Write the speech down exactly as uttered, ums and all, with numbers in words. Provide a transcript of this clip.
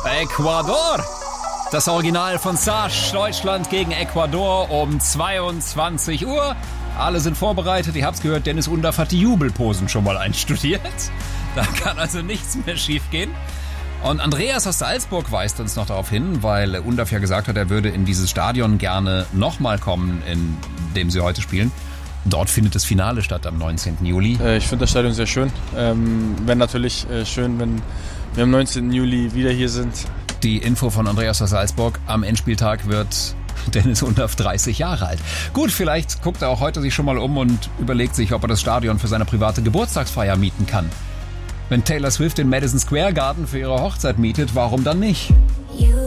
Ecuador. Das Original von Sash, Deutschland gegen Ecuador um zweiundzwanzig Uhr. Alle sind vorbereitet, ihr habt's gehört, Dennis Undaff hat die Jubelposen schon mal einstudiert. Da kann also nichts mehr schiefgehen. Und Andreas aus Salzburg weist uns noch darauf hin, weil Undaff ja gesagt hat, er würde in dieses Stadion gerne nochmal kommen, in dem sie heute spielen. Dort findet das Finale statt am neunzehnten Juli. Ich finde das Stadion sehr schön. Ähm, wäre natürlich äh, schön, wenn wir am neunzehnten Juli wieder hier sind. Die Info von Andreas aus Salzburg: Am Endspieltag wird Dennis Undaff dreißig Jahre alt. Gut, vielleicht guckt er auch heute sich schon mal um und überlegt sich, ob er das Stadion für seine private Geburtstagsfeier mieten kann. Wenn Taylor Swift den Madison Square Garden für ihre Hochzeit mietet, warum dann nicht?